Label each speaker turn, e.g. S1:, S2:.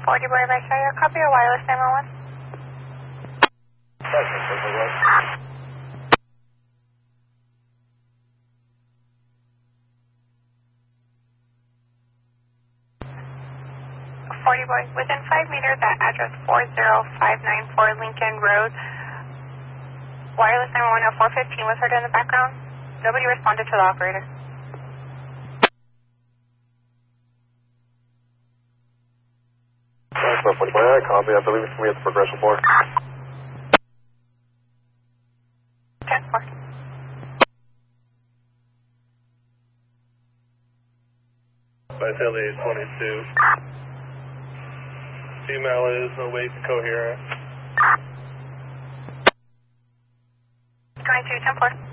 S1: 40 boy by Shire, copy your wireless 911. 40 boy, within 5 meters at address 40594 Lincoln Road. Wireless 911 at 415 was heard in the background. Nobody responded to the operator.
S2: That's 40 boy, I copy. I believe it's me at the progression board.
S1: 10-4.
S3: Vital 822. Female is awake coherent.
S1: 22, 10-4.